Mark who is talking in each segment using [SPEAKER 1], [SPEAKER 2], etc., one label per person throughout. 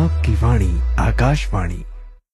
[SPEAKER 1] आपकी वाणी आकाशवाणी।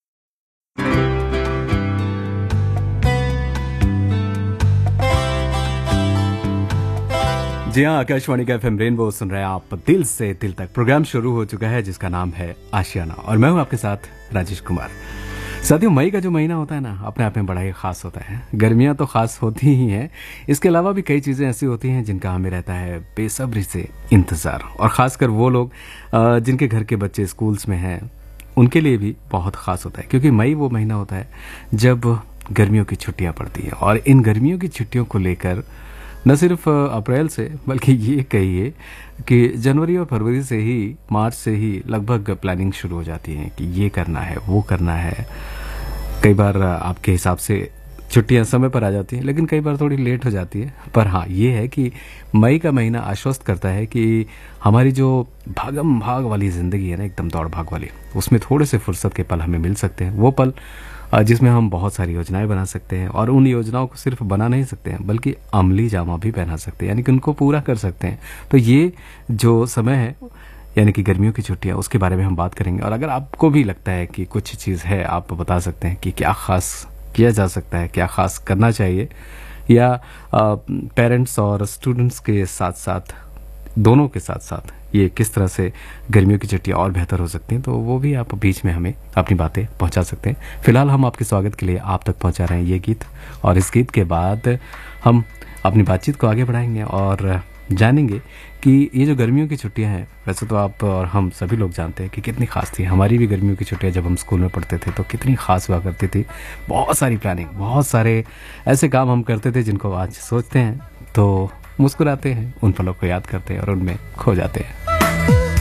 [SPEAKER 1] जी हाँ, आकाशवाणी का एफएम रेनबो सुन रहे हैं आप। दिल से दिल तक प्रोग्राम शुरू हो चुका है जिसका नाम है आशियाना, और मैं हूँ आपके साथ राजेश कुमार। साथियों, मई का जो महीना होता है ना, अपने आप में बड़ा ही खास होता है। गर्मियाँ तो खास होती ही हैं, इसके अलावा भी कई चीज़ें ऐसी होती हैं जिनका हमें रहता है बेसब्री से इंतज़ार। और ख़ासकर वो लोग जिनके घर के बच्चे स्कूल्स में हैं, उनके लिए भी बहुत ख़ास होता है, क्योंकि मई वो महीना होता है जब गर्मियों की छुट्टियाँ पड़ती हैं। और इन गर्मियों की छुट्टियों को लेकर न सिर्फ अप्रैल से, बल्कि ये कहिए कि जनवरी और फरवरी से ही, मार्च से ही लगभग प्लानिंग शुरू हो जाती है कि ये करना है, वो करना है। कई बार आपके हिसाब से छुट्टियां समय पर आ जाती हैं, लेकिन कई बार थोड़ी लेट हो जाती है। पर हाँ, ये है कि मई का महीना आश्वस्त करता है कि हमारी जो भागम भाग वाली ज़िंदगी है ना, एकदम दौड़ भाग वाली, उसमें थोड़े से फुर्सत के पल हमें मिल सकते हैं। वो पल जिसमें हम बहुत सारी योजनाएं बना सकते हैं, और उन योजनाओं को सिर्फ बना नहीं सकते हैं, बल्कि अमली जामा भी पहना सकते हैं, यानी कि उनको पूरा कर सकते हैं। तो ये जो समय है, यानी कि गर्मियों की छुट्टियां, उसके बारे में हम बात करेंगे। और अगर आपको भी लगता है कि कुछ चीज़ है, आप बता सकते हैं कि क्या ख़ास किया जा सकता है, क्या ख़ास करना चाहिए, या पेरेंट्स और स्टूडेंट्स के साथ साथ, दोनों के साथ साथ ये किस तरह से गर्मियों की छुट्टियां और बेहतर हो सकती हैं, तो वो भी आप बीच में हमें अपनी बातें पहुंचा सकते हैं। फिलहाल हम आपके स्वागत के लिए आप तक पहुंचा रहे हैं ये गीत, और इस गीत के बाद हम अपनी बातचीत को आगे बढ़ाएंगे और जानेंगे कि ये जो गर्मियों की छुट्टियां हैं, वैसे तो आप और हम सभी लोग जानते हैं कि कितनी खास थी। हमारी भी गर्मियों की छुट्टियां जब हम स्कूल में पढ़ते थे तो कितनी खास हुआ करती थी। बहुत सारी प्लानिंग, बहुत सारे ऐसे काम हम करते थे जिनको आज सोचते हैं तो मुस्कुराते हैं, उन पलों को याद करते हैं और उनमें खो जाते हैं।